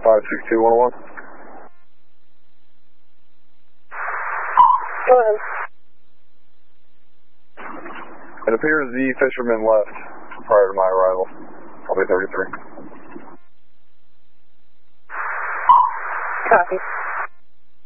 562-101. Go ahead. It appears the fisherman left prior to my arrival. I'll be 33. Copy.